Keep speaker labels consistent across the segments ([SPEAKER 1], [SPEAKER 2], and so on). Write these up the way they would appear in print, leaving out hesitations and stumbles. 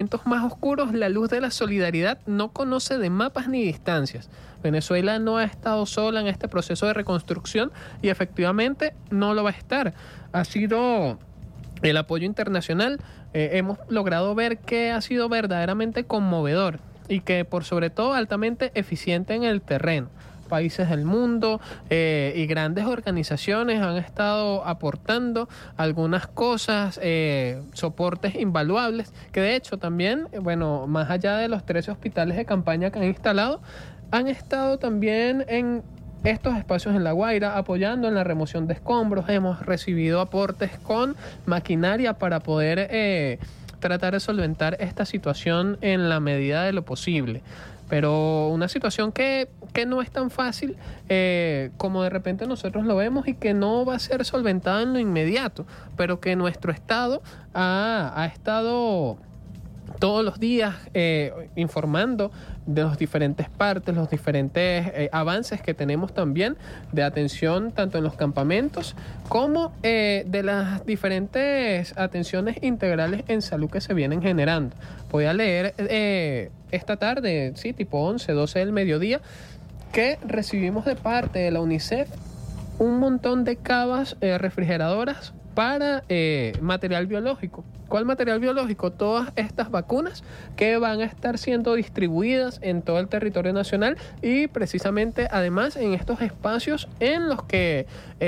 [SPEAKER 1] momentos más oscuros, la luz de la solidaridad no conoce de mapas ni distancias. Venezuela no ha estado sola en este proceso de reconstrucción y efectivamente no lo va a estar. Ha sido el apoyo internacional, hemos logrado ver que ha sido verdaderamente conmovedor y que por sobre todo altamente eficiente en el terreno. Países del mundo y grandes organizaciones han estado aportando algunas cosas, soportes invaluables, que de hecho también, más allá de los 13 hospitales de campaña que han instalado, han estado también en estos espacios en La Guaira apoyando en la remoción de escombros. Hemos recibido aportes con maquinaria para poder tratar de solventar esta situación en la medida de lo posible. Pero una situación que no es tan fácil como de repente nosotros lo vemos y que no va a ser solventada en lo inmediato, pero que nuestro Estado ha estado todos los días informando de las diferentes partes, los diferentes avances que tenemos también de atención tanto en los campamentos como de las diferentes atenciones integrales en salud que se vienen generando. Voy a leer esta tarde, sí, tipo 11, 12 del mediodía, que recibimos de parte de la UNICEF un montón de cavas refrigeradoras para material biológico. ¿Cuál material biológico? Todas estas vacunas que van a estar siendo distribuidas en todo el territorio nacional y precisamente además en estos espacios en los que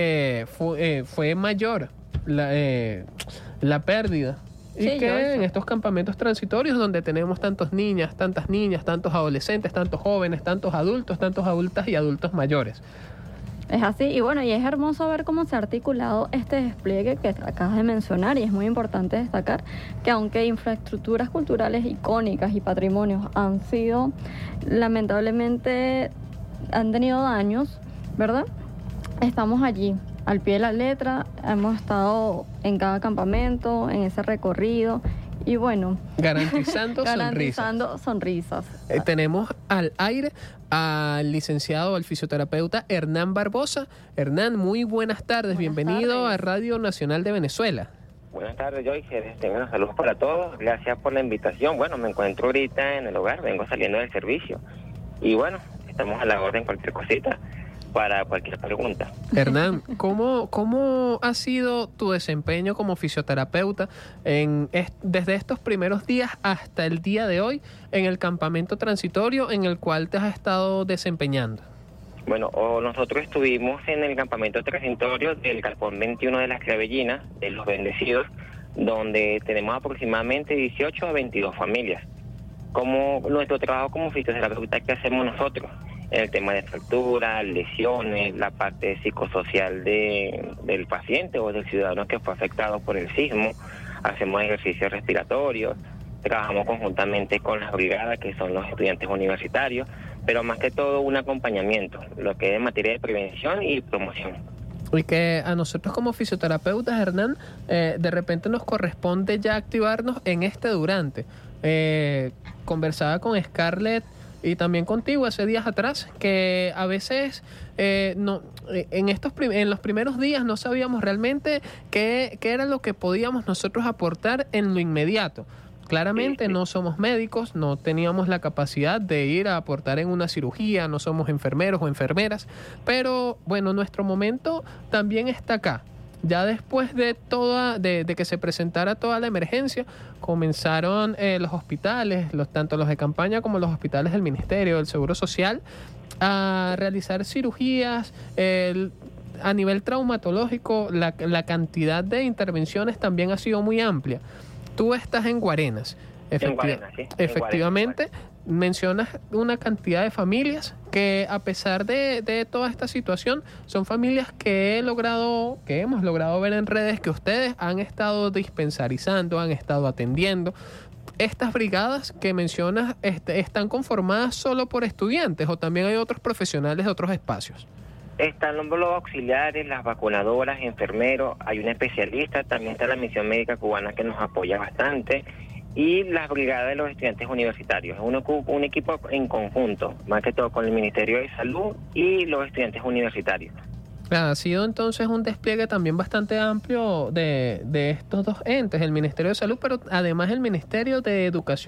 [SPEAKER 1] fue mayor la pérdida. Y sí, que en estos campamentos transitorios donde tenemos tantas niñas, tantos adolescentes, tantos jóvenes, tantos adultos, tantas adultas y adultos mayores.
[SPEAKER 2] Es así, y es hermoso ver cómo se ha articulado este despliegue que acabas de mencionar, y es muy importante destacar que aunque infraestructuras culturales icónicas y patrimonios han sido, lamentablemente, han tenido daños, ¿verdad? Estamos allí, al pie de la letra, hemos estado en cada campamento, en ese recorrido, y garantizando sonrisas.
[SPEAKER 1] Tenemos al aire al licenciado, al fisioterapeuta Hernán Barbosa. Hernán, muy buenas tardes, bienvenido a Radio Nacional de Venezuela.
[SPEAKER 3] Buenas tardes, Joyce. Saludos para todos. Gracias por la invitación. Me encuentro ahorita en el hogar, vengo saliendo del servicio. Y estamos a la orden, cualquier cosita, para cualquier pregunta.
[SPEAKER 1] Hernán, ¿cómo ha sido tu desempeño como fisioterapeuta desde estos primeros días hasta el día de hoy en el campamento transitorio en el cual te has estado desempeñando?
[SPEAKER 3] Nosotros estuvimos en el campamento transitorio del Galpón 21 de las Clavellinas, de los Bendecidos, donde tenemos aproximadamente 18 a 22 familias. Como nuestro trabajo como fisioterapeuta, ¿qué hacemos nosotros? En el tema de fracturas, lesiones, la parte psicosocial del paciente o del ciudadano que fue afectado por el sismo, hacemos ejercicios respiratorios, trabajamos conjuntamente con las brigadas que son los estudiantes universitarios, pero más que todo un acompañamiento, lo que es en materia de prevención y promoción.
[SPEAKER 1] Y que a nosotros como fisioterapeutas, Hernán, de repente nos corresponde ya activarnos en durante. Conversaba con Scarlett y también contigo hace días atrás, que a veces en los primeros días no sabíamos realmente qué era lo que podíamos nosotros aportar en lo inmediato. Claramente no somos médicos, no teníamos la capacidad de ir a aportar en una cirugía, no somos enfermeros o enfermeras, pero nuestro momento también está acá. Ya después de que se presentara toda la emergencia, comenzaron los hospitales, tanto los de campaña como los hospitales del Ministerio del Seguro Social, a realizar cirugías. A nivel traumatológico, la cantidad de intervenciones también ha sido muy amplia. Tú estás en Guarenas. Efectivamente, mencionas una cantidad de familias que, a pesar de toda esta situación, son familias que hemos logrado ver en redes que ustedes han estado dispensarizando, han estado atendiendo. ¿Estas brigadas que mencionas están conformadas solo por estudiantes o también hay otros profesionales de otros espacios?
[SPEAKER 3] Están los auxiliares, las vacunadoras, enfermeros, hay un especialista, también está la Misión Médica Cubana que nos apoya bastante, y las brigadas de los estudiantes universitarios. Es un equipo en conjunto, más que todo con el Ministerio de Salud y los estudiantes universitarios.
[SPEAKER 1] Ha sido entonces un despliegue también bastante amplio de estos dos entes, el Ministerio de Salud, pero además el Ministerio de Educación